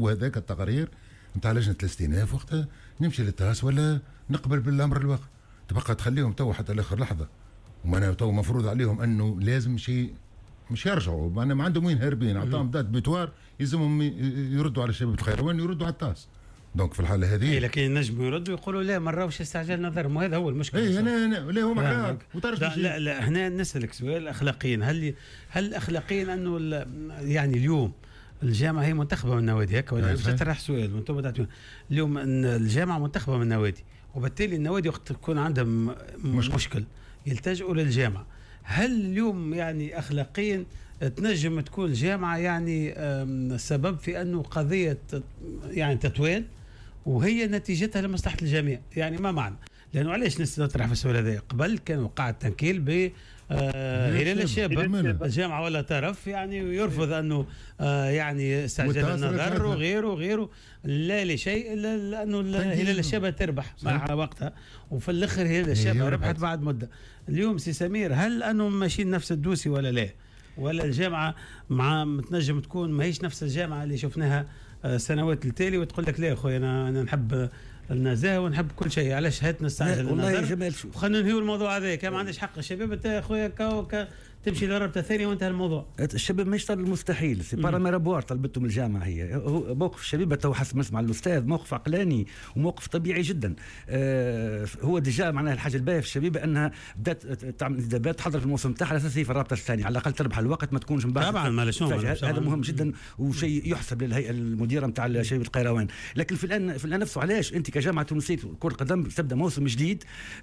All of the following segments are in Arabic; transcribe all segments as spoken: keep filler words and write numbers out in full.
تو هذاك التقرير نتاع لجنه الاستئناف وقتها نمشي للتاس ولا نقبل بالامر الواقع. تبقى تخليهم تو حتى لاخر لحظه، ومعناها تو مفروض عليهم انه لازم شيء مش يرجعوا، معناها ما عندهم وين هاربين، عطاهم دات بيتوار يلزمهم يردوا على شباب القيروان يردوا على التاس. دونك في الحاله هذه إيه لكن ينجموا يردوا يقولوا لا ما راهوش استعجال نظر، وهذا هو المشكل. اي انا, أنا لا هو معاك لا, لا لا هنا نسالك سؤال اخلاقيا، هل هل اخلاقيا انه يعني اليوم الجامعه هي منتخبه من النوادي هكا ولا؟ باش نطرح سؤال وانتم تعطون اليوم ان الجامعه منتخبه من النوادي، وبالتالي النوادي وقت تكون عندهم مشكل, مشكل يلتجئوا للجامعه. هل اليوم يعني اخلاقيا تنجم تكون الجامعه يعني سبب في انه قضيه يعني تطويل وهي نتيجتها لمصلحه الجميع؟ يعني ما معنى؟ لانه علاش نطرح في السؤال هذا؟ قبل كان وقع التنكيل ب هلال الشابه، الجامعه ولا طرف يعني يرفض انه آه يعني استعجال النظر وغيره وغيره، لا لشيء الا لانه هلال الشابه تربح مع وقتها، وفي الاخر هلال الشابه ربحت بعد مده. اليوم سي سمير هل انهم ماشيين نفس الدوسي ولا لا؟ ولا الجامعه مع متنجم تكون ما هيش نفس الجامعه اللي شفناها سنوات التالي وتقول لك لا يا خويا انا انا نحب النزاهه ونحب كل شيء، علاش هات نستعجل النظر؟ خلينا ننهيو الموضوع هذا، كان ما عندش حق الشباب انت يا خويا كاو تمشي لرابطه ثانيه وانتهى الموضوع. الشباب مش طالب المستحيل، سي باراميرابوار طلبتهم الجامعه هي. موقف الشباب تو حسب ما اسمع الاستاذ موقف عقلاني وموقف طبيعي جدا. آه هو ديجا معناها الحاجه الباهيه في الشباب انها بدات تعمل انتدابات تحضر في الموسم تاعها على اساس في الرابطه الثانيه، على الاقل تربح الوقت ما تكونش من بعد. طبعا ما هذا مهم جدا وشيء يحسب للهيئه المديره نتاع شباب القيروان. لكن في الان في الان نفسه علاش انت كجامعه تونسيه كره القدم تبدا موسم جديد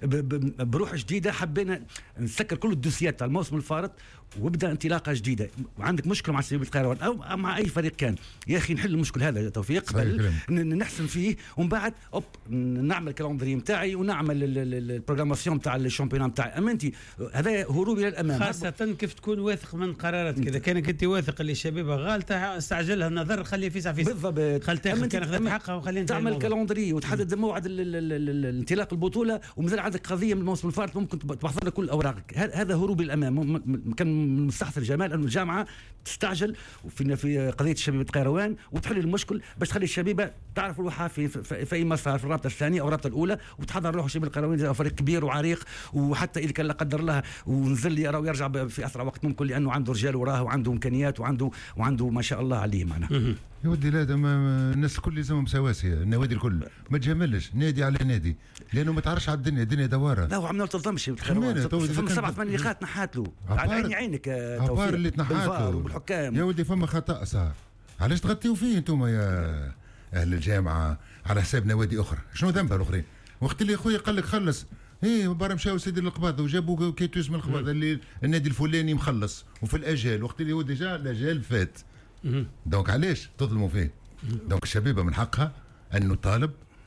بروح جديده، حبينا نسكر كل الدوسيات تاع الموسم الفارط وابدا انطلاقه جديده. وعندك مشكله مع شباب القيروان او مع اي فريق كان، يا اخي نحل المشكل هذا يا توفيق قبل نحسن فيه، ومن بعد اوب نعمل الكالندري نتاعي ونعمل البروغراماسيون تاع الشامبيون نتاعي. اما انت هذا هروب الى الامام، خاصه كيف تكون واثق من قراراتك. اذا كانك انت واثق اللي الشباب غالطه استعجلها النظر خليه في ساعه في بالضبط، خل تاخذ كان اخذت حقها وخلينا تعمل كالندري وتحدد موعد انطلاق البطوله، ومازال عندك قضيه من الموسم الفارط ممكن تبحث لك كل اوراقك. هذا هروب الامام. كان من مستحضر الجمال أن الجامعة تستعجل في في قضية الشباب القيروان وتحل المشكل باش تخلي الشبيبة تعرف روحها في في, في أي مسار في الرابطة الثانية أو الرابطة الأولى، وتحضر روح الشباب القيروان فريق كبير وعريق، وحتى إذا كان لا قدر الله ونزل يرى ويرجع في أسرع وقت ممكن لأنه عنده رجال وراه وعنده إمكانيات وعنده وعنده ما شاء الله عليه معنا. يا ودي لا الناس الكل لازمهم سواسية، النوادي الكل ما تجملش نادي على نادي لأنه ما تعرفش على الدنيا، الدنيا دوارة. لا وعملنا تنظمش فما سبعة ثمان نقاط نحات له على عيني عينك عبار اللي تنحات له والحكام. يا ودي فما خطأ صار، علاش تغطيوا فيه انتم يا أهل الجامعة على حساب نوادي أخرى؟ شنو ذنبها الآخرين؟ وقت اللي خويا قال لك خلص ايه برا مشاو سيدي القباضة وجابوا كيتوس من القباضة اللي النادي الفلاني مخلص وفي الأجال، وقت اللي هو ديجا الأجال فات. دونك علاش تظلموا فيه؟ دونك الشبيبه من حقها انه طالب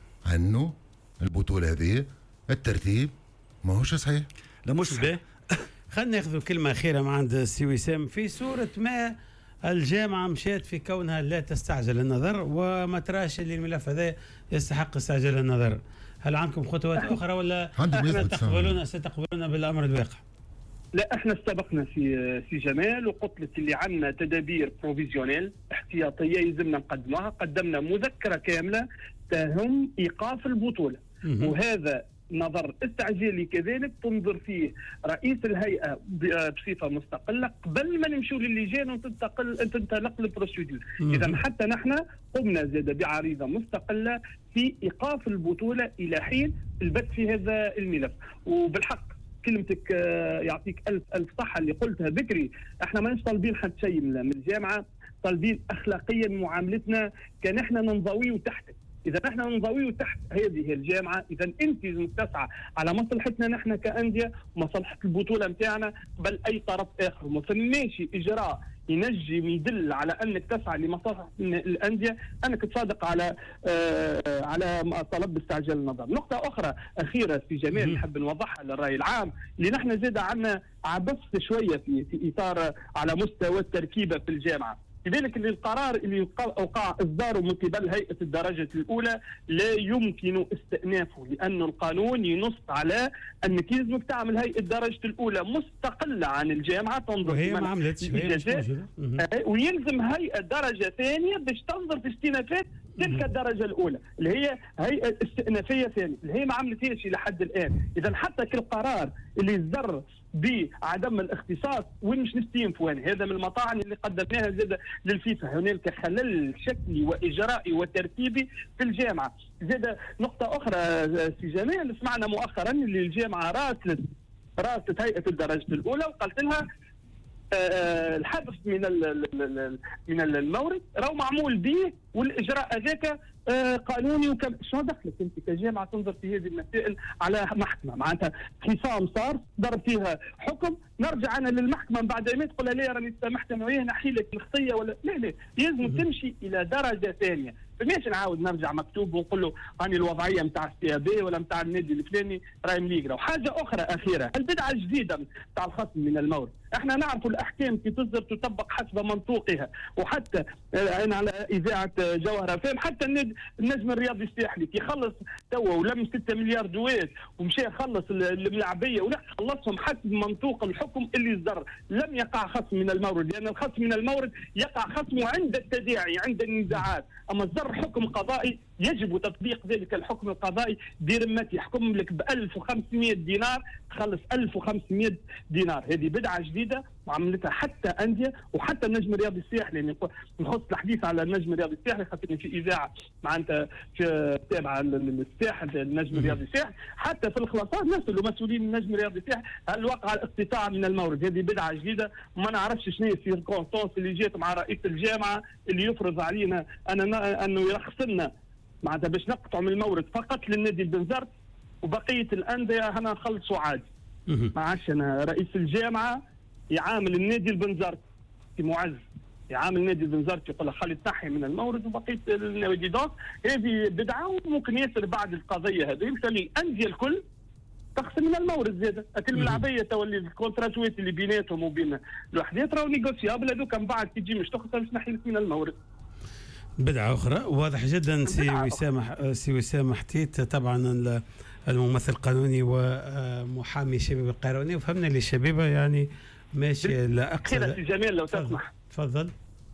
انه البطوله هذه الترتيب ماهوش صحيح. لا مش صحيح. خلينا ناخذ كلمه اخيره مع عند السي وسام. في صوره ما الجامعه مشات في كونها لا تستعجل النظر وما تراش اللي الملف هذا يستحق استعجال النظر، هل عندكم خطوات اخرى ولا تقبلون ستقبلون بالامر الواقع؟ لا احنا استبقنا في في جمال وقلت لك اللي عندنا تدابير بروفيزيونيل احتياطيه يلزمنا نقدموها. قدمنا مذكره كامله تهم ايقاف البطوله، وهذا نظر استعجالي كذلك تنظر فيه رئيس الهيئه بصفه مستقله قبل ما نمشوا للجان وتنتقل تنطلق البروسيدور. اذا حتى نحن قمنا زاد بعريضه مستقله في ايقاف البطوله الى حين البت في هذا الملف. وبالحق كلمتك يعطيك ألف ألف صحة اللي قلتها بكري، احنا ما طالبين حد شيء من الجامعة، طالبين أخلاقيا معاملتنا كان احنا ننضوي تحتك. إذا احنا ننضوي تحت هذه الجامعة، إذا أنت لازم تسعى على مصلحتنا نحن كأندية ومصلحة البطولة متاعنا بل أي طرف آخر. ما فماشي إجراء ينجم يدل على انك تسعى لمصلحه الانديه انك تصادق على آه على طلب باستعجال النظر. نقطه اخرى اخيره في جمال نحب نوضحها للراي العام اللي نحن زاد عندنا عبث شويه في في اطار على مستوى التركيبه في الجامعه. لذلك القرار اللي وقع اصداره من قبل هيئه الدرجه الاولى لا يمكن استئنافه، لأن القانون ينص على انك لازمك تعمل هيئه الدرجه الاولى مستقله عن الجامعه تنظر وهي ما عملتش، ويلزم هيئه درجه ثانيه باش تنظر في استئنافات تلك الدرجه الاولى اللي هي هيئه استئنافيه ثانيه اللي هي ما عملتهاش الى حد الان. اذا حتى كل قرار اللي يصدر بعدم الاختصاص وين مش نستينفوا، يعني هذا من المطاعن اللي قدمناها زاد للفيفا. هنالك خلل شكلي واجرائي وترتيبي في الجامعه. زاد نقطه اخرى سي جمال، سمعنا مؤخرا اللي الجامعه راسلت راسلت هيئه الدرجه الاولى وقالت لها آه الحذف من من المورد راهو معمول به والاجراء هذاك آه قانوني. وكم شنو دخلك انت كجامعه تنظر في هذه المسائل على محكمه؟ معناتها خصام صار ضرب فيها حكم، نرجع انا للمحكمه من بعد ما تقول لا راني سامحت انا وياه نحي لك الخطيه ولا لا لا، لازم تمشي الى درجه ثانيه. فماش نعاود نرجع مكتوب ونقول له راني الوضعيه نتاع السي بي ولا نتاع النادي الفلاني راهي مليقره. وحاجه اخرى اخيره، البدعه الجديده نتاع الخصم من المورد. احنا نعرفوا الاحكام كي تصدر تطبق حسب منطوقها، وحتى انا على اذاعه جوهره فهم حتى النجم الرياضي الساحلي كي خلص توا ولم ستة مليار دوات ومشى خلص الملاعبيه ولا خلصهم حسب منطوق الحكم اللي صدر، لم يقع خصم من المورد، لان الخصم من المورد يقع خصمه عند التداعي عند النزاعات. اما صدر حكم قضائي يجب تطبيق ذلك الحكم القضائي برمته، يحكم لك ب ألف وخمسمائة دينار تخلص ألف وخمسمائة دينار. هذه بدعه جديده وعملتها حتى انديه وحتى النجم الرياضي الساحلي. يعني نخص الحديث على النجم الرياضي الساحلي خاطر في اذاعه معناتها في تابعه للساحل النجم الرياضي الساحلي، حتى في الخلاصات نسالوا مسؤولين النجم الرياضي الساحلي هل وقع الاقتطاع من المورد. هذه بدعه جديده وما نعرفش شنو هي السيركونستانس اللي جات مع رئيس الجامعه اللي يفرض علينا أنا انه يرخص لنا معناتها باش نقطعوا من المورد فقط للنادي البنزرت وبقيه الانديه هنا نخلصوا عادي. ما عادش انا رئيس الجامعه يعامل النادي البنزرت في معز، يعامل نادي البنزرت يقول له خلي تنحي من المورد وبقيه النوادي. دونك هذه بدعه وممكن ياسر بعد القضيه هذه يخلي الانديه الكل تخصم من المورد زاده. اكل الملاعبيه تولي الكونتراتوات اللي بيناتهم وبين الوحدات راهو نيغوسيابل هذوك من بعد تجي مش تخسر مش نحي لك من المورد. بدعة أخرى واضح جدا. سي وسام سي وسام حتيت طبعا الممثل القانوني ومحامي شباب القيرواني، وفهمنا اللي الشبيبة يعني ماشي لا أقصى. سي جميل لو تسمح. تفضل.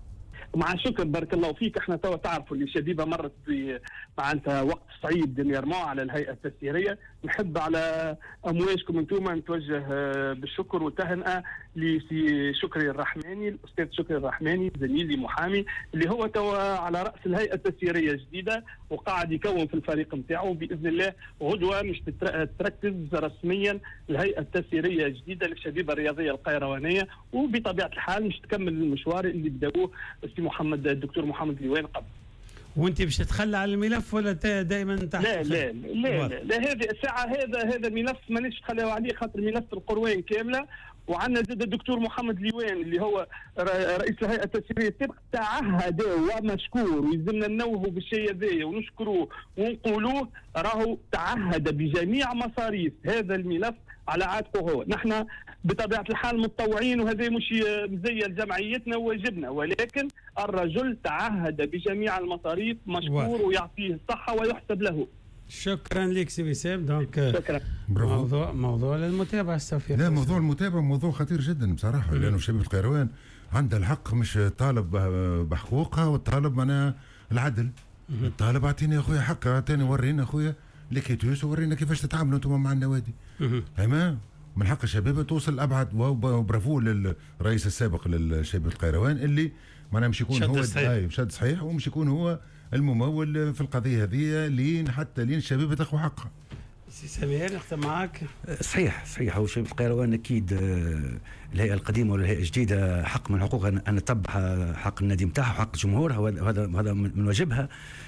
مع شكر بارك الله فيك. احنا توا تعرفوا اللي شبيبه مرت في معناتها وقت صعيب دنيرمون على الهيئه التسييريه. نحب على امواجكم انتم نتوجه بالشكر والتهنئه لسي شكري الرحماني، الاستاذ شكري الرحماني زميلي محامي اللي هو توا على راس الهيئه التسييريه الجديده وقاعد يكون في الفريق نتاعو. باذن الله غدوه مش تركز رسميا الهيئه التسييريه الجديده للشبيبه الرياضيه القيروانيه، وبطبيعه الحال مش تكمل المشوار اللي بداوه السي محمد الدكتور محمد ليوان قبل. وانت باش تتخلى على الملف ولا دائما تحت؟ لا لا لا لا, لا هذه الساعه هذا هذا ملف مانيش نتخلى عليه خاطر ملف القروان كامله. وعندنا زاد الدكتور محمد ليوان اللي هو رئيس الهيئه التسييريه السابق تعهد ومشكور ويلزمنا ننوهوا بالشيء هذايا ونشكروه ونقولوه راهو تعهد بجميع مصاريف هذا الملف على عاتقه هو. نحن بطبيعه الحال متطوعين وهذا مش مزيل جمعيتنا وواجبنا، ولكن الرجل تعهد بجميع المصاريف مشكور ويعطيه الصحه ويحسب له. شكرا لك سي وسام. دونك شكرا. موضوع موضوع للمتابعه السوفيه. لا موضوع المتابعه موضوع خطير جدا بصراحه، لانه شبيبه القيروان عندها الحق مش طالب بحقوقها وطالب معناها العدل. الطالب اعطيني يا اخويا حق، اعطيني ورينا اخويا لكيتوس وورينا كيفاش تتعاملوا انتم مع النوادي. اما من حق الشباب توصل ابعد، وبرافو للرئيس السابق للشبيبه القيروان اللي معناها مش يكون هو شاد صحيح ومش يكون هو الممول في القضيه هذه لين حتى لين الشباب تاخذ حقها. سي سمير نختم معك. صحيح صحيح. هو شباب القيروان اكيد الهيئه القديمه ولا الهيئه الجديده حق من حقوقها ان تتبع حق النادي نتاعها وحق جمهورها، وهذا هذا من واجبها.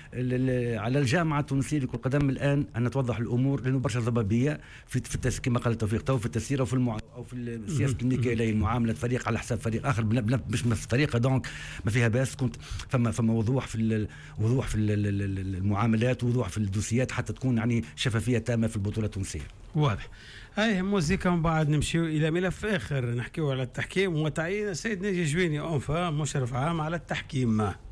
على الجامعه التونسيه لكره القدم الان ان توضح الامور، لانه برشا ضبابيه في في كما قال توفيق تو في التسيير او في المع... او في السياسه الميكاليه معامله فريق على حساب فريق اخر مش بنفس الطريقه. دونك ما فيها باس. كنت فما فما وضوح في وضوح في المعاملات ووضوح في الدوسيات حتى تكون يعني شفافيه تامه في البطوله التونسيه. واضح. هاي موزيكا من بعد نمشيو الى ملف اخر نحكيو على التحكيم وتعيين السيد ناجي جويني انفا مشرف عام على التحكيم.